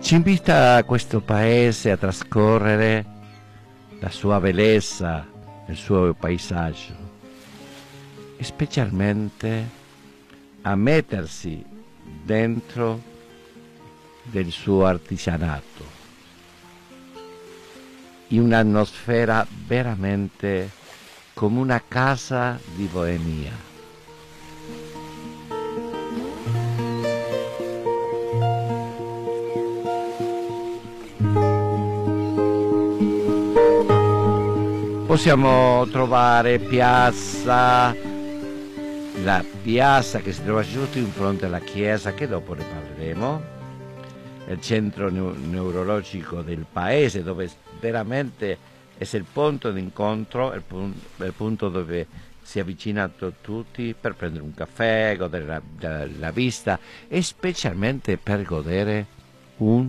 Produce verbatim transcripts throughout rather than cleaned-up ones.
Ci invita questo paese a trascorrere la sua bellezza, il suo paesaggio e specialmente a mettersi dentro del suo artigianato in un'atmosfera veramente come una casa di boemia. Possiamo trovare piazza, la piazza che si trova giusto in fronte alla chiesa, che dopo ne parleremo, il centro neu- neurologico del paese, dove veramente è il punto d'incontro, il, pun- il punto dove si avvicinano tutti per prendere un caffè, godere la, la, la vista e specialmente per godere un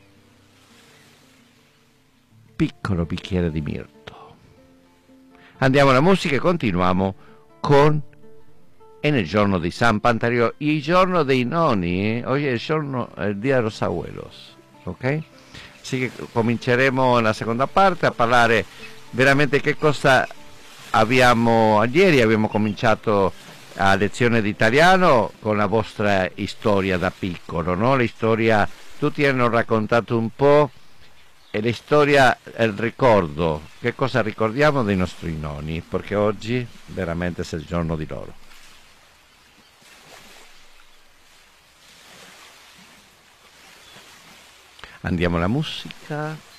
piccolo bicchiere di mirto. Andiamo alla musica e continuiamo con E nel giorno di San Pantaleo, il giorno dei nonni, eh? Oggi è il giorno, il dia de los abuelos, ok? Sì che cominceremo nella seconda parte a parlare veramente che cosa abbiamo, ieri abbiamo cominciato a lezione di italiano con la vostra storia da piccolo, no? La storia, tutti hanno raccontato un po' e la storia, il ricordo, che cosa ricordiamo dei nostri nonni, perché oggi veramente è il giorno di loro. Andiamo alla musica.